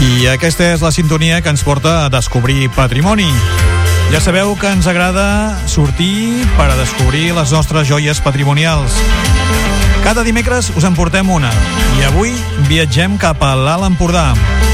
I aquesta és la sintonia que ens porta a descobrir patrimoni. Ja sabeu que ens agrada sortir per a descobrir les nostres joies patrimonials. Cada dimecres us en portem una i avui viatgem cap a l'Alt Empordà.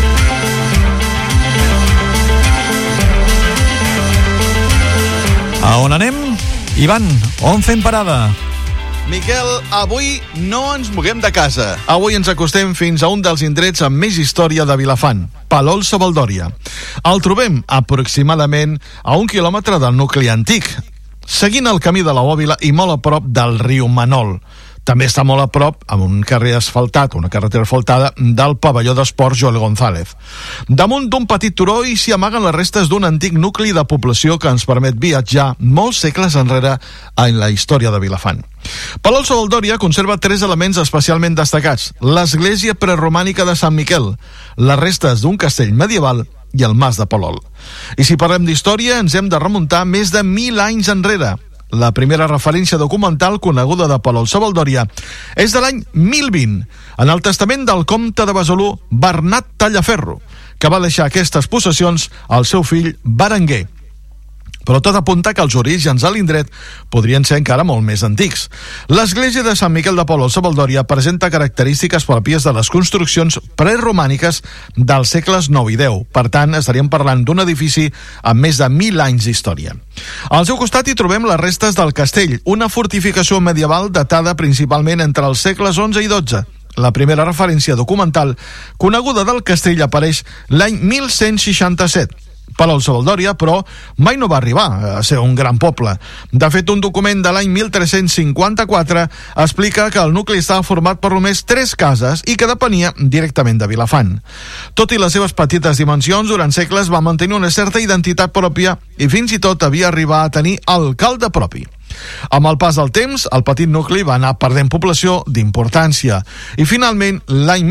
A on anem? Ivan, on fem parada? Miquel, avui no ens moguem de casa. Avui ens acostem fins a un dels indrets amb més història de Vilafant, Palol-Savaldòria. El trobem aproximadament a 1 quilòmetre del nucli antic, seguint el camí de la Bòbila i molt a prop del riu Manol. També està molt a prop, amb un carrer asfaltat, una carretera asfaltada, del pavelló d'esports Joel González. Damunt d'un petit turó hi s'hi amaguen les restes d'un antic nucli de població que ens permet viatjar molts segles enrere en la història de Vilafant. Palol-Savaldòria conserva 3 elements especialment destacats: l'església preromànica de Sant Miquel, les restes d'un castell medieval i el mas de Palol. I si parlem d'història, ens hem de remuntar més de 1.000 anys enrere. La primera referència documental coneguda de Palol-Savaldòria és de l'any 1020, en el testament del comte de Besalú, Bernat Tallaferro, que va deixar aquestes possessions al seu fill Berenguer. Però tot apunta que els orígens a l'indret podrien ser encara molt més antics. L'església de Sant Miquel de Palol-Savaldòria presenta característiques pròpies de les construccions preromàniques dels segles IX i X. Per tant, estaríem parlant d'un edifici amb més de 1.000 anys d'història. Al seu costat hi trobem les restes del castell, una fortificació medieval datada principalment entre els segles XI i XII. La primera referència documental coneguda del castell apareix l'any 1167. Palol-Savaldòria, però, mai no va arribar a ser un gran poble. De fet, un document de l'any 1354 explica que el nucli estava format per només 3 cases i que depenia directament de Vilafant. Tot i les seves petites dimensions, durant segles va mantenir una certa identitat pròpia i fins i tot havia arribat a tenir alcalde propi. Amb el pas del temps, el petit nucli va anar perdent població d'importància i finalment, l'any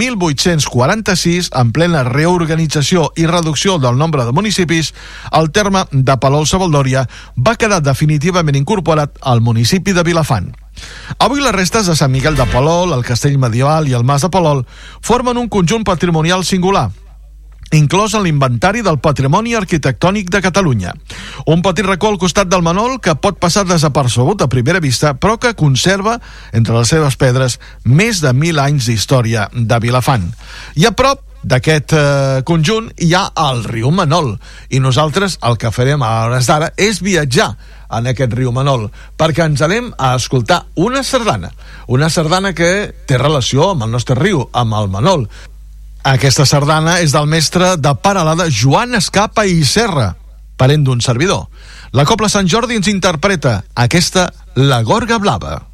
1846, en plena reorganització i reducció del nombre de municipis, el terme de Palol-Savaldòria va quedar definitivament incorporat al municipi de Vilafant. Avui les restes de Sant Miquel de Palol, el castell medieval i el mas de Palol formen un conjunt patrimonial singular, inclòs en l'inventari del Patrimoni Arquitectònic de Catalunya. Un petit racó al costat del Manol que pot passar desapercebut a primera vista, però que conserva, entre les seves pedres, més de 1.000 anys d'història de Vilafant. I a prop d'aquest conjunt hi ha el riu Manol, i nosaltres el que farem a hores d'ara és viatjar en aquest riu Manol, perquè ens anem a escoltar una sardana que té relació amb el nostre riu, amb el Manol. Aquesta sardana és del mestre de Peralada Joan Escapa i Serra, parent d'un servidor. La Cobla Sant Jordi ens interpreta aquesta La Gorga Blava.